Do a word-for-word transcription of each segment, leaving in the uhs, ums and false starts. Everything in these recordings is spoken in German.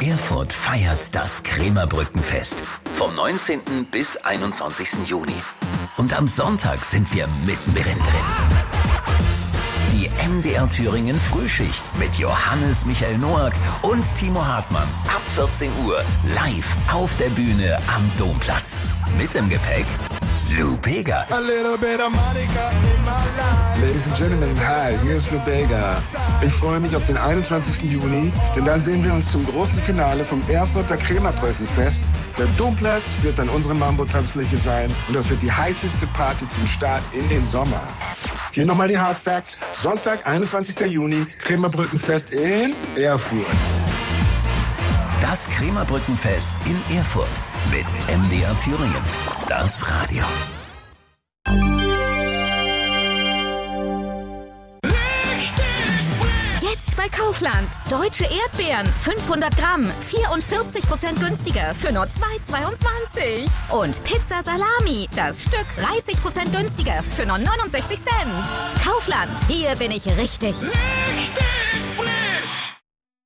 Erfurt feiert das Krämerbrückenfest vom neunzehnten bis einundzwanzigsten Juni. Und am Sonntag sind wir mittendrin drin. Die M D R Thüringen Frühschicht mit Johannes Michael Noack und Timo Hartmann ab vierzehn Uhr live auf der Bühne am Domplatz. Mit im Gepäck Lou Bega. A little bit of Monica in my life. Ladies and Gentlemen, hi, hier ist Lou Bega. Ich freue mich auf den einundzwanzigsten Juni, denn dann sehen wir uns zum großen Finale vom Erfurter Krämerbrückenfest. Der Domplatz wird dann unsere Mambo-Tanzfläche sein und das wird die heißeste Party zum Start in den Sommer. Hier nochmal die Hard Facts. Sonntag, einundzwanzigsten Juni, Krämerbrückenfest in Erfurt. Das Krämerbrückenfest in Erfurt mit M D R Thüringen. Das Radio. Jetzt bei Kaufland. Deutsche Erdbeeren, fünfhundert Gramm, vierundvierzig Prozent günstiger für nur zwei Euro zweiundzwanzig. Und Pizza Salami, das Stück dreißig Prozent günstiger für nur neunundsechzig Cent. Kaufland, hier bin ich richtig. Richtig frisch.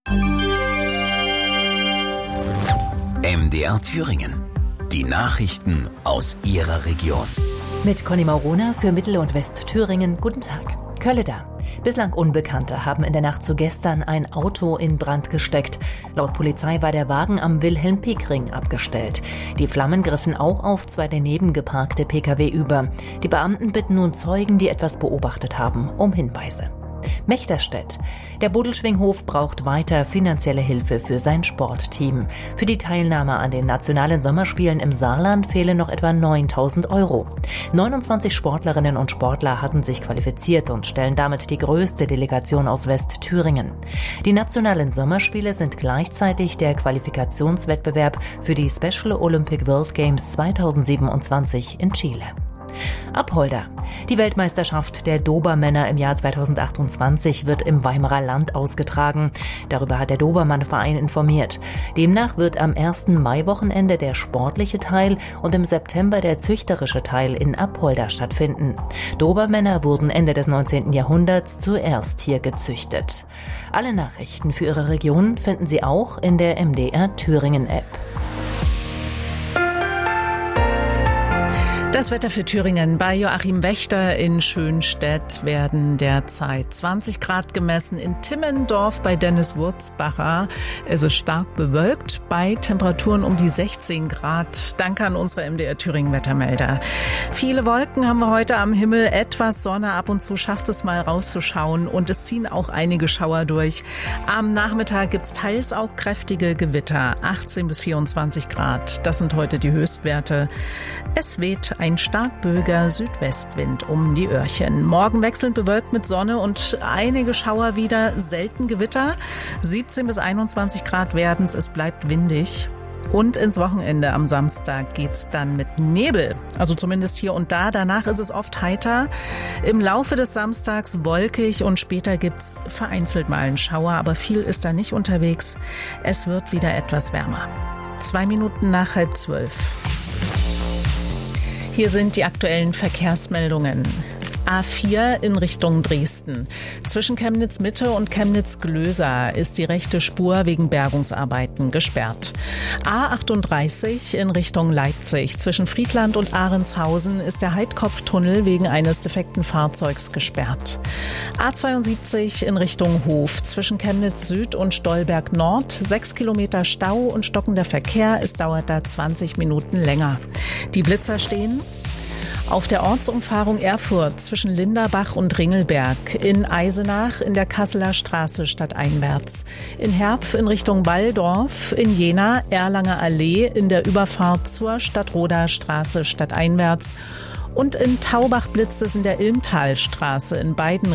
M D R Thüringen. Die Nachrichten aus Ihrer Region. Mit Conny Maurona für Mittel- und Westthüringen. Guten Tag. Kölleda. Bislang Unbekannte haben in der Nacht zu gestern ein Auto in Brand gesteckt. Laut Polizei war der Wagen am Wilhelm-Pieck-Ring abgestellt. Die Flammen griffen auch auf zwei daneben geparkte Pkw über. Die Beamten bitten nun Zeugen, die etwas beobachtet haben, um Hinweise. Mechterstedt. Der Bodelschwinghof braucht weiter finanzielle Hilfe für sein Sportteam. Für die Teilnahme an den nationalen Sommerspielen im Saarland fehlen noch etwa neuntausend Euro. neunundzwanzig Sportlerinnen und Sportler hatten sich qualifiziert und stellen damit die größte Delegation aus Westthüringen. Die nationalen Sommerspiele sind gleichzeitig der Qualifikationswettbewerb für die Special Olympic World Games zweitausendsiebenundzwanzig in Chile. Apolda. Die Weltmeisterschaft der Dobermänner im Jahr zweitausendachtundzwanzig wird im Weimarer Land ausgetragen. Darüber hat der Dobermann-Verein informiert. Demnach wird am ersten Maiwochenende der sportliche Teil und im September der züchterische Teil in Apolda stattfinden. Dobermänner wurden Ende des neunzehnten Jahrhunderts zuerst hier gezüchtet. Alle Nachrichten für Ihre Region finden Sie auch in der M D R Thüringen App. Das Wetter für Thüringen. Bei Joachim Wächter in Schönstedt werden derzeit zwanzig Grad gemessen. In Timmendorf bei Dennis Wurzbacher ist es stark bewölkt bei Temperaturen um die sechzehn Grad. Danke an unsere M D R Thüringen Wettermelder. Viele Wolken haben wir heute am Himmel. Etwas Sonne, ab und zu schafft es mal rauszuschauen und es ziehen auch einige Schauer durch. Am Nachmittag gibt es teils auch kräftige Gewitter. achtzehn bis vierundzwanzig Grad. Das sind heute die Höchstwerte. Es weht ein Ein stark böiger Südwestwind um die Öhrchen. Morgen wechselnd bewölkt mit Sonne und einige Schauer wieder, selten Gewitter. siebzehn bis einundzwanzig Grad werden's, es bleibt windig. Und ins Wochenende am Samstag geht's dann mit Nebel. Also zumindest hier und da. Danach ist es oft heiter. Im Laufe des Samstags wolkig und später gibt's vereinzelt mal einen Schauer, aber viel ist da nicht unterwegs. Es wird wieder etwas wärmer. Zwei Minuten nach halb zwölf. Hier sind die aktuellen Verkehrsmeldungen. A vier in Richtung Dresden. Zwischen Chemnitz-Mitte und Chemnitz-Glösa ist die rechte Spur wegen Bergungsarbeiten gesperrt. A achtunddreißig in Richtung Leipzig. Zwischen Friedland und Ahrenshausen ist der Heidkopftunnel wegen eines defekten Fahrzeugs gesperrt. A zweiundsiebzig in Richtung Hof. Zwischen Chemnitz Süd und Stolberg Nord. Sechs Kilometer Stau und stockender Verkehr. Es dauert da zwanzig Minuten länger. Die Blitzer stehen auf der Ortsumfahrung Erfurt zwischen Linderbach und Ringelberg, in Eisenach in der Kasseler Straße stadteinwärts, in Herpf in Richtung Balldorf, in Jena Erlanger Allee in der Überfahrt zur Stadtroder Straße stadteinwärts und in Taubach blitzt es in der Ilmtalstraße in beiden